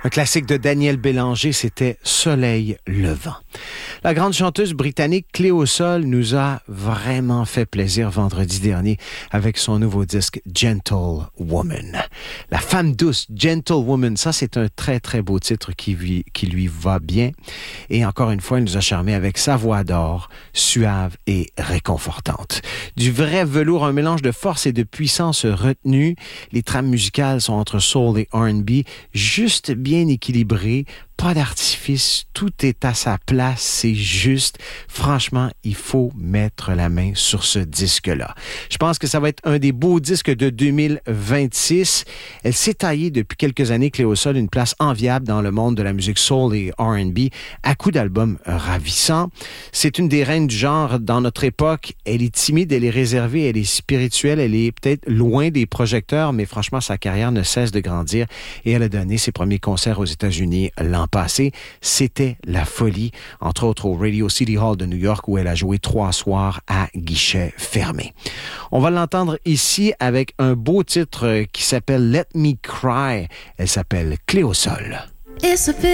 Un classique de Daniel Bélanger, c'était Soleil levant. La grande chanteuse britannique Cléo Sol nous a vraiment fait plaisir vendredi dernier avec son nouveau disque Gentle Woman. La femme douce, Gentle Woman, ça c'est un très très beau titre qui lui va bien. Et encore une fois, elle nous a charmé avec sa voix d'or, suave et réconfortante. Du vrai velours, un mélange de force et de puissance retenue. Les trames musicales sont entre soul et R&B, juste bien équilibré, pas d'artifice, tout est à sa place, c'est juste. Franchement, il faut mettre la main sur ce disque-là. Je pense que ça va être un des beaux disques de 2026. Elle s'est taillée depuis quelques années, Cléo Sol, une place enviable dans le monde de la musique soul et R&B, à coups d'albums ravissants. C'est une des reines du genre dans notre époque. Elle est timide, elle est réservée, elle est spirituelle, elle est peut-être loin des projecteurs, mais franchement, sa carrière ne cesse de grandir et elle a donné ses premiers concerts aux États-Unis l'an passé. C'était la folie, entre autres au Radio City Hall de New York où elle a joué 3 soirs à guichet fermé. On va l'entendre ici avec un beau titre qui s'appelle Let Me Cry. Elle s'appelle Cléo Sol.